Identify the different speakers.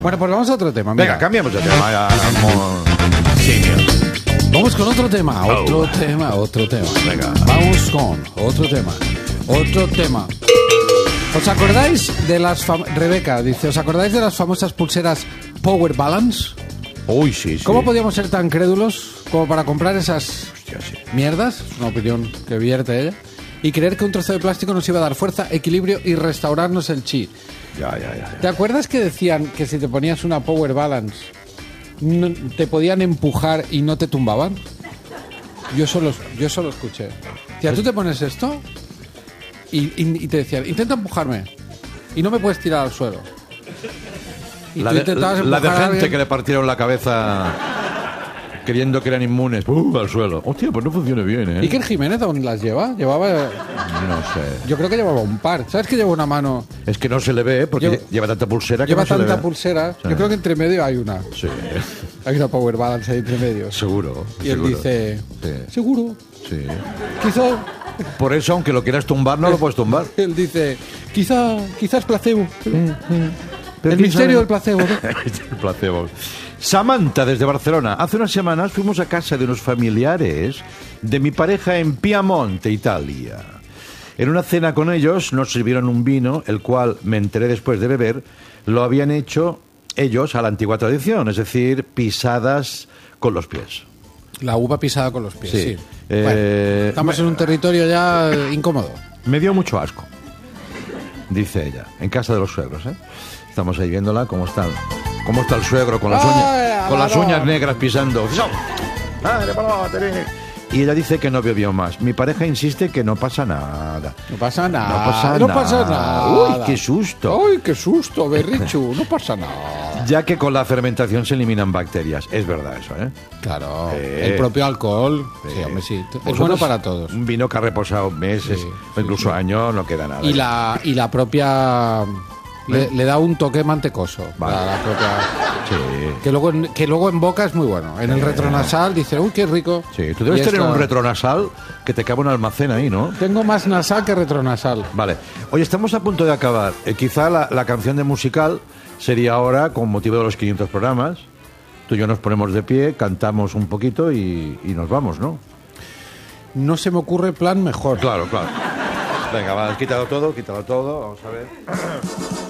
Speaker 1: Bueno, pues vamos a otro tema. Mira.
Speaker 2: Venga, cambiamos de tema.
Speaker 1: Vamos con otro tema, otro tema.
Speaker 2: Venga.
Speaker 1: Vamos con otro tema. ¿Os acordáis de las Rebeca dice, ¿os acordáis de las famosas pulseras Power Balance?
Speaker 2: Uy, sí.
Speaker 1: ¿Cómo podíamos ser tan crédulos como para comprar esas mierdas? Es una opinión que vierte ella. Y creer que un trozo de plástico nos iba a dar fuerza, equilibrio y restaurarnos el chi.
Speaker 2: Ya.
Speaker 1: ¿Te acuerdas que decían que si te ponías una Power Balance te podían empujar y no te tumbaban? Yo solo escuché. Tía, tú te pones esto y te decían, intenta empujarme y no me puedes tirar al suelo. Y
Speaker 2: La
Speaker 1: tú
Speaker 2: de
Speaker 1: intentabas empujar a
Speaker 2: gente
Speaker 1: alguien.
Speaker 2: que le partieron la cabeza creyendo que eran inmunes. Al suelo. Hostia, pues no funciona bien, ¿eh?
Speaker 1: ¿Iker Jiménez aún las lleva? Llevaba...
Speaker 2: No sé.
Speaker 1: Yo creo que llevaba un par. ¿Sabes que lleva una mano?
Speaker 2: Es que no se le ve porque lleva tanta pulsera que
Speaker 1: Lleva
Speaker 2: no se le
Speaker 1: tanta
Speaker 2: ve.
Speaker 1: pulsera.
Speaker 2: Sí.
Speaker 1: Yo creo que entre medio hay una.
Speaker 2: Sí,
Speaker 1: Hay una Power Balance ahí entre medio.
Speaker 2: seguro.
Speaker 1: Y él
Speaker 2: seguro.
Speaker 1: dice...
Speaker 2: Sí.
Speaker 1: Seguro.
Speaker 2: Sí.
Speaker 1: Quizá...
Speaker 2: Por eso, aunque lo quieras tumbar, no lo puedes tumbar.
Speaker 1: Él dice... Quizás placebo.
Speaker 2: Pero
Speaker 1: El
Speaker 2: quién
Speaker 1: misterio
Speaker 2: sabe.
Speaker 1: del placebo. ¿no?
Speaker 2: El placebo. Samantha, desde Barcelona. Hace unas semanas fuimos a casa de unos familiares de mi pareja en Piamonte, Italia. En una cena con ellos nos sirvieron un vino, el cual, me enteré después de beber, lo habían hecho ellos a la antigua tradición, es decir, pisadas con los pies.
Speaker 1: La uva pisada con los pies, sí.
Speaker 2: Sí.
Speaker 1: Bueno, estamos en un territorio ya incómodo.
Speaker 2: Me dio mucho asco, dice ella, en casa de los suegros, ¿eh? Estamos ahí viéndola, cómo está el suegro con las uñas negras pisando. Y ella dice que no bebió más. Mi pareja insiste que no pasa nada.
Speaker 1: No pasa nada.
Speaker 2: No pasa nada. Uy, qué susto.
Speaker 1: Uy, qué susto, Berrichu. No pasa nada.
Speaker 2: Ya que con la fermentación se eliminan bacterias. Es verdad eso, ¿eh?
Speaker 1: Claro. El propio alcohol. Sí, hombre, sí. Es bueno para todos.
Speaker 2: Un vino que ha reposado meses, o incluso años, no queda nada.
Speaker 1: Y la propia... Le da un toque mantecoso.
Speaker 2: Vale.
Speaker 1: La propia...
Speaker 2: Sí.
Speaker 1: Que luego en boca es muy bueno. En el retronasal dice, uy, qué rico.
Speaker 2: Sí, tú debes
Speaker 1: Y
Speaker 2: tener
Speaker 1: esto-
Speaker 2: un retronasal que te cabe un almacén ahí, ¿no?
Speaker 1: Tengo más nasal que retronasal.
Speaker 2: Vale. Oye, estamos a punto de acabar. Quizá la canción de musical sería ahora, con motivo de los 500 programas. Tú y yo nos ponemos de pie, cantamos un poquito y nos vamos, ¿no?
Speaker 1: No se me ocurre plan mejor.
Speaker 2: Claro. Venga, va, quítalo todo. Vamos a ver.